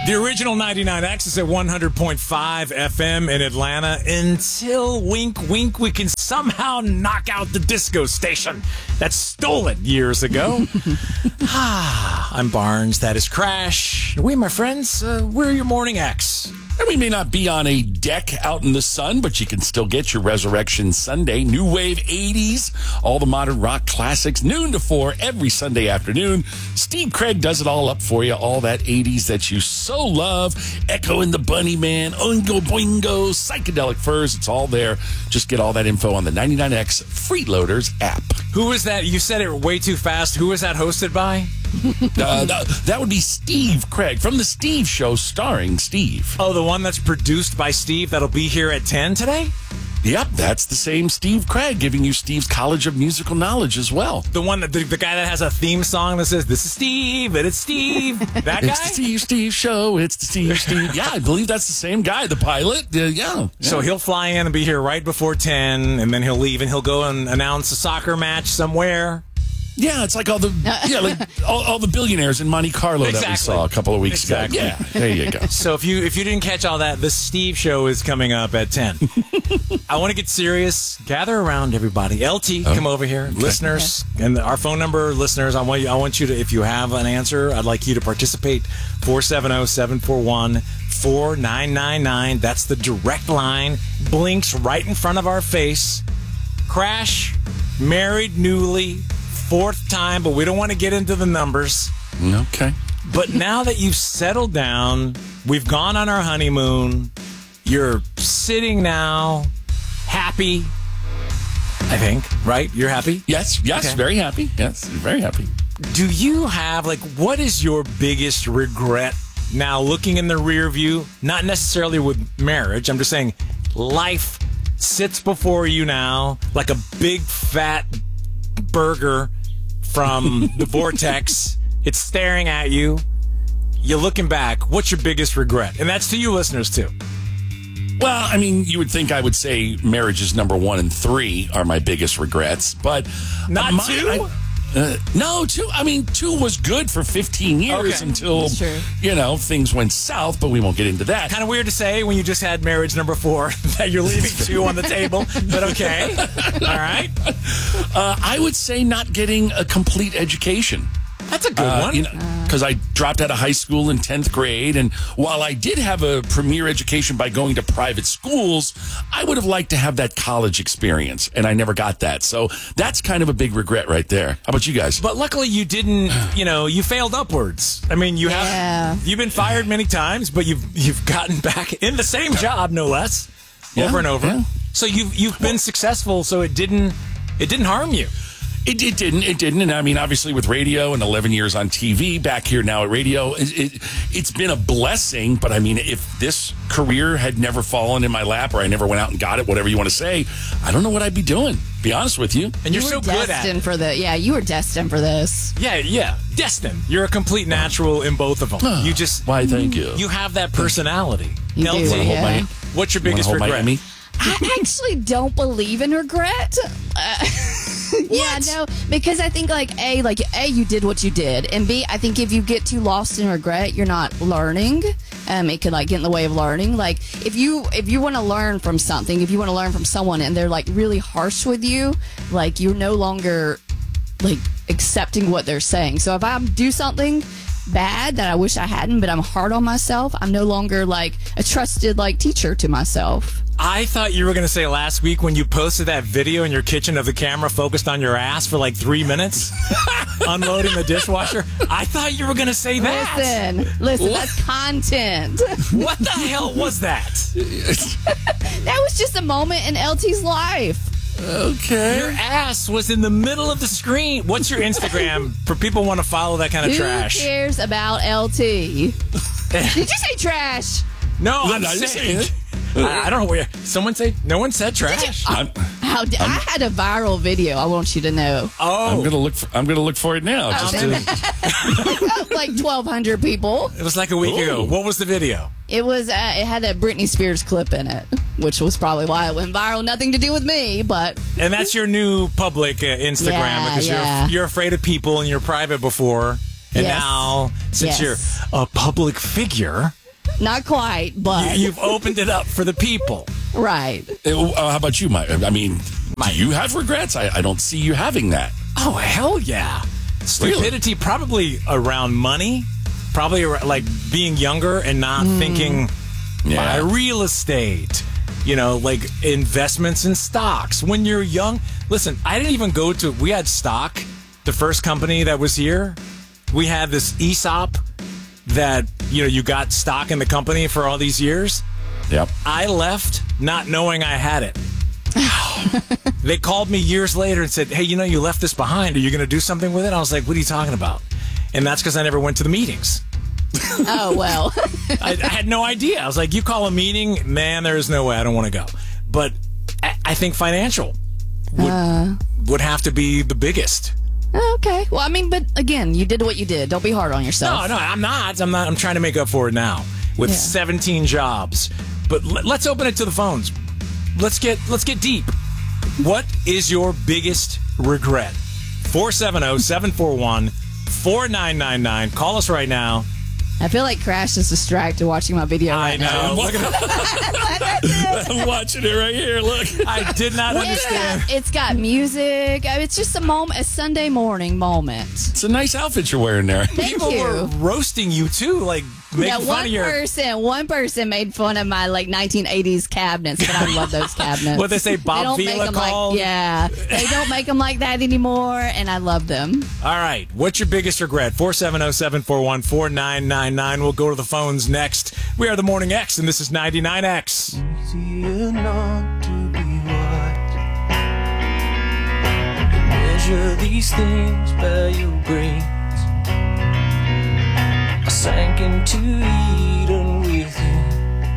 The original 99X is at 100.5 FM in Atlanta until wink, wink, we can somehow knock out the disco station that stole it years ago. I'm Barnes. That is Crash. We, my friends, we're your morning X. And we may not be on a deck out in the sun, but you can still get your Resurrection Sunday, New Wave 80s, all the modern rock classics, noon to 4 every Sunday afternoon. Steve Craig does it all up for you, all that 80s that you so love. Echo and the Bunnyman, Oingo Boingo, Psychedelic Furs, it's all there. Just get all that info on the 99X Freeloaders app. Who is that? You said it way too fast. Who is that hosted by? That would be Steve Craig from The Steve Show, starring Steve. Oh, the one that's produced by Steve that'll be here at 10 today? Yep, that's the same Steve Craig, giving you Steve's College of Musical Knowledge as well. The one that the guy that has a theme song that says, "This is Steve, and it's Steve." That guy? It's the Steve Show. It's the Steve. Yeah, I believe that's the same guy, the pilot. Yeah. So he'll fly in and be here right before 10, and then he'll leave, and he'll go and announce a soccer match somewhere. Yeah, it's like all the all the billionaires in Monte Carlo that we saw a couple of weeks ago. Yeah, there you go. So if you didn't catch all that, the Steve Show is coming up at 10. I want to get serious. Gather around, everybody. LT, come over here. Okay. Listeners, and our phone number, listeners, I want you to, if you have an answer, I'd like you to participate. 470-741-4999. That's the direct line. Blinks right in front of our face. Crash, married, newly, 4th time, but we don't want to get into the numbers. Okay. But now that you've settled down, we've gone on our honeymoon, you're sitting now, happy, I think, right? You're happy? Yes, okay. Very happy. Yes, very happy. Do you have, what is your biggest regret now looking in the rear view? Not necessarily with marriage. I'm just saying life sits before you now like a big fat burger from the vortex. It's staring at you. You're looking back. What's your biggest regret? And that's to you listeners too. Well, I mean, you would think I would say marriages number 1 and 3 are my biggest regrets, but not 2? No, 2. I mean, 2 was good for 15 years until, things went south, but we won't get into that. Kind of weird to say when you just had marriage number 4 that you're leaving 2 on the table, but okay. All right. I would say not getting a complete education. That's a good one. Because I dropped out of high school in 10th grade, and while I did have a premier education by going to private schools, I would have liked to have that college experience, and I never got that. So that's kind of a big regret right there. How about you guys? But luckily you didn't, you failed upwards. I mean, you've been fired many times, but you've gotten back in the same job, no less, over and over. Yeah. So you've been successful, so it didn't harm you. It didn't. And I mean, obviously with radio and 11 years on TV, back here now at radio, it's been a blessing. But I mean, if this career had never fallen in my lap or I never went out and got it, whatever you want to say, I don't know what I'd be doing, be honest with you. And you're so good at it. You were destined for this. Yeah. Destined. You're a complete natural in both of them. Why, thank you. You have that personality. You do, what's your biggest regret? I actually don't believe in regret. Because I think A, you did what you did, and B, I think if you get too lost in regret, you're not learning. It could get in the way of learning. If you want to learn from something, if you want to learn from someone, and they're really harsh with you, you're no longer accepting what they're saying. So if I do something bad that I wish I hadn't, but I'm hard on myself, I'm no longer a trusted teacher to myself. I thought you were going to say last week when you posted that video in your kitchen of the camera focused on your ass for 3 minutes, unloading the dishwasher. I thought you were going to say that. Listen, that's content. What the hell was that? That was just a moment in LT's life. Okay. Your ass was in the middle of the screen. What's your Instagram for people who want to follow that kind of trash? Who cares about LT? Did you say trash? No, I'm saying. I don't know where. No one said trash. I had a viral video. I want you to know. Oh, I'm gonna look for it now. Like 1,200 people. It was a week ago. What was the video? It was. It had a Britney Spears clip in it, which was probably why it went viral. Nothing to do with me, but. And that's your new public Instagram because you're afraid of people and you're private before. And Yes. now, since Yes. you're a public figure, Not quite, but you've opened it up for the people. right. How about you, Mike? I mean, do you have regrets? I don't see you having that. Oh, hell yeah. Stupidity, probably around money, probably like being younger and not thinking buy real estate, like investments in stocks. When you're young, listen, I didn't even we had stock, the first company that was here. We had this ESOP that, you got stock in the company for all these years. Yep. I left not knowing I had it. They called me years later and said, hey, you left this behind. Are you going to do something with it? I was like, what are you talking about? And that's because I never went to the meetings. Oh, well. I had no idea. I was like, you call a meeting? Man, there is no way. I don't want to go. But I think financial would have to be the biggest. Okay. Well, I mean, but again, you did what you did. Don't be hard on yourself. No, I'm not. I'm trying to make up for it now with 17 jobs. But let's open it to the phones. Let's get deep. What is your biggest regret? 470-741-4999. Call us right now. I feel like Crash is distracted watching my video right now. I know. Look at I'm watching it right here. Look. I did not understand. It's got music. It's just a Sunday morning moment. It's a nice outfit you're wearing there. Thank People you. were roasting you too, like making fun of your. One person made fun of my 1980s cabinets, but I love those cabinets. What they say, They Bob don't make Vila them called. they don't make them like that anymore, and I love them. All right, what's your biggest regret? 470-741-4999. We'll go to the phones next. We are the Morning X, and this is 99X. Easier not to be right. Measure these things by your brains. I sank into